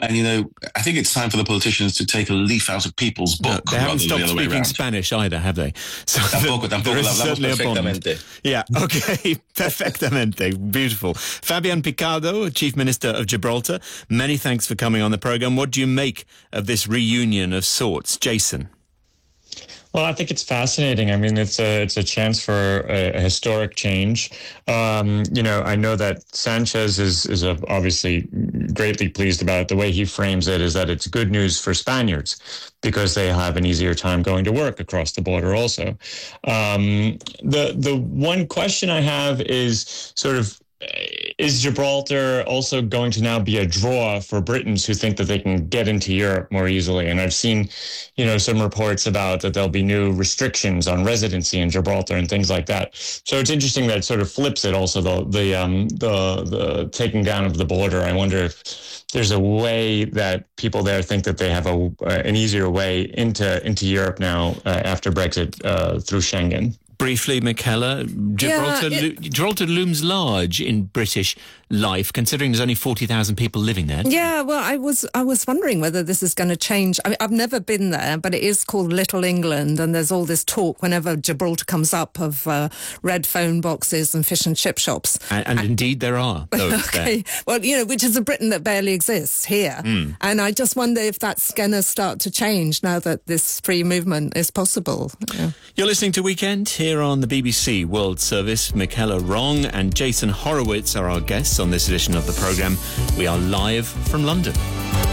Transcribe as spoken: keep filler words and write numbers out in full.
And, you know, I think it's time for the politicians to take a leaf out of people's book. No, they haven't stopped the speaking Spanish either, have they? So tampoco, tampoco, there is hablamos certainly a bond. perfectamente. Yeah, okay, perfectamente. Beautiful. Fabian Picardo, Chief Minister of Gibraltar, many thanks for coming on the programme. What do you make of this reunion of sorts? Jason? Well, I think it's fascinating. I mean, it's a it's a chance for a, a historic change. Um, you know, I know that Sanchez is is a, obviously greatly pleased about it. The way he frames it is that it's good news for Spaniards because they have an easier time going to work across the border also. Um, the the one question I have is sort of, is Gibraltar also going to now be a draw for Britons who think that they can get into Europe more easily? And I've seen, you know, some reports about that there'll be new restrictions on residency in Gibraltar and things like that. So it's interesting that it sort of flips it also, the the um, the, the taking down of the border. I wonder if there's a way that people there think that they have a uh, an easier way into into Europe now uh, after Brexit uh, through Schengen. Briefly, Michaela, Gibraltar, Yeah, it, Gibraltar looms large in British life, considering there's only forty thousand people living there. Yeah, well, I was I was wondering whether this is going to change. I mean, I've never been there, but it is called Little England, and there's all this talk whenever Gibraltar comes up of uh, red phone boxes and fish and chip shops. And, and, and indeed there are those okay, there. Well, you know, which is a Britain that barely exists here. Mm. And I just wonder if that's going to start to change now that this free movement is possible. Yeah. You're listening to Weekend here on the B B C World Service. Michaela Wrong and Jason Horowitz are our guests on this edition of the programme. We are live from London.